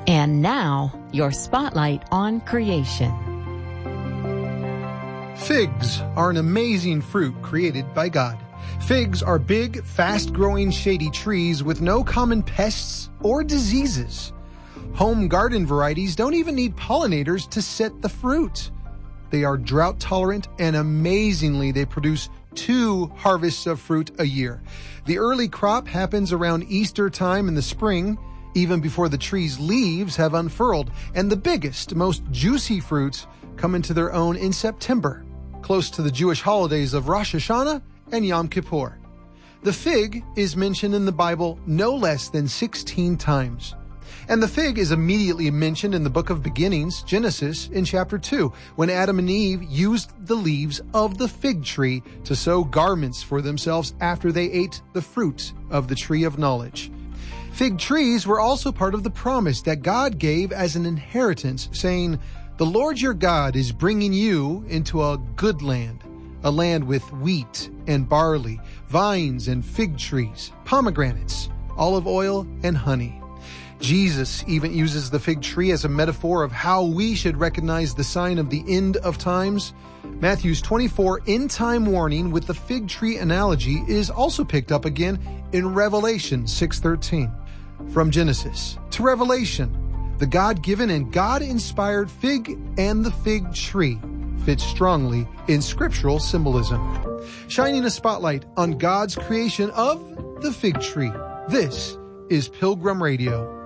And now, your spotlight on creation. Figs are an amazing fruit created by God. Figs are big, fast-growing, shady trees with no common pests or diseases. Home garden varieties don't even need pollinators to set the fruit. They are drought-tolerant, and amazingly, they produce 2 harvests of fruit a year. The early crop happens around Easter time in the spring, even before the tree's leaves have unfurled, and the biggest, most juicy fruits come into their own in September, close to the Jewish holidays of Rosh Hashanah and Yom Kippur. The fig is mentioned in the Bible no less than 16 times. And the fig is immediately mentioned in the book of Beginnings, Genesis, in chapter 2, when Adam and Eve used the leaves of the fig tree to sew garments for themselves after they ate the fruit of the tree of knowledge. Fig trees were also part of the promise that God gave as an inheritance, saying, "The Lord your God is bringing you into a good land, a land with wheat and barley, vines and fig trees, pomegranates, olive oil, and honey." Jesus even uses the fig tree as a metaphor of how we should recognize the sign of the end of times. Matthew's 24 end-time warning with the fig tree analogy is also picked up again in Revelation 6:13. From Genesis to Revelation, the God-given and God-inspired fig and the fig tree fit strongly in scriptural symbolism, shining a spotlight on God's creation of the fig tree. This is Pilgrim Radio.